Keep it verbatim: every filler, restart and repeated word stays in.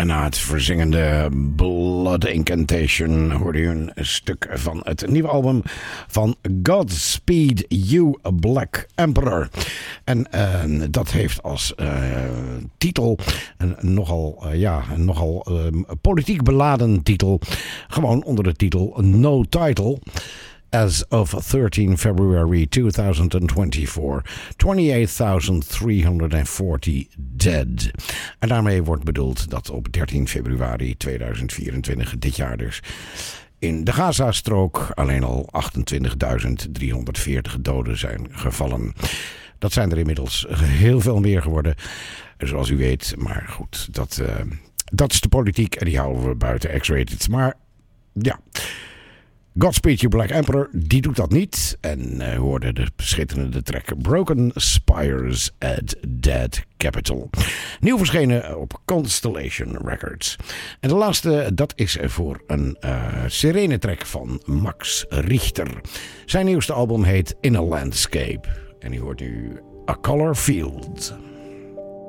En na het verzingende Blood Incantation hoorde u een stuk van het nieuwe album van Godspeed You Black Emperor. En uh, dat heeft als uh, titel een nogal, uh, ja, een nogal uh, politiek beladen titel. Gewoon onder de titel No Title. As of thirteenth February twenty twenty-four, twenty-eight thousand three hundred forty dead. En daarmee wordt bedoeld dat op dertien februari tweeduizend vierentwintig, dit jaar dus, in de Gazastrook alleen al achtentwintigduizend driehonderdveertig doden zijn gevallen. Dat zijn er inmiddels heel veel meer geworden, zoals u weet. Maar goed, dat, uh, dat is de politiek en die houden we buiten X-rated. Maar ja... Godspeed You Black Emperor, die doet dat niet. En uh, hoorde de schitterende track Broken Spires at Dead Capital. Nieuw verschenen op Constellation Records. En de laatste, dat is voor een uh, sirene track van Max Richter. Zijn nieuwste album heet In a Landscape. En u hoort nu A Color Field.